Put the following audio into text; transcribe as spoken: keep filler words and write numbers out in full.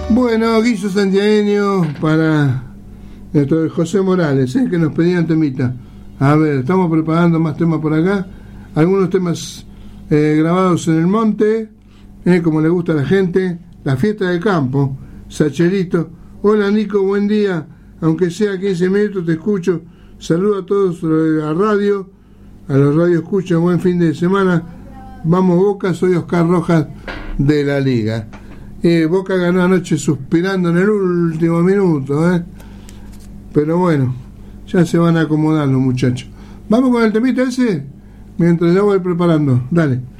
Bueno, Guillo Santiagueño para nuestro José Morales, ¿eh? Que nos pedían temita. A ver, estamos preparando más temas por acá. Algunos temas eh, grabados en el monte, eh, como le gusta a la gente. La fiesta del campo, Sacherito. Hola Nico, buen día. Aunque sea quince minutos te escucho. Saludo a todos de la radio, a los radio escuchas, buen fin de semana. Vamos Boca, soy Oscar Rojas de la Liga. Eh, Boca ganó anoche suspirando en el último minuto, ¿eh? Pero bueno, ya se van a acomodar los muchachos. Vamos con el temita ese, mientras ya voy preparando. Dale.